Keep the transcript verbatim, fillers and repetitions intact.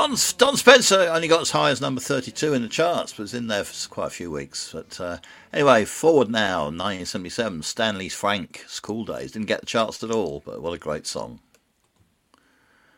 Don, Don Spencer only got as high as number thirty-two in the charts, but was in there for quite a few weeks. But uh, anyway, forward now, nineteen seventy-seven, Stanley's Frank, School Days. Didn't get the charts at all, but what a great song.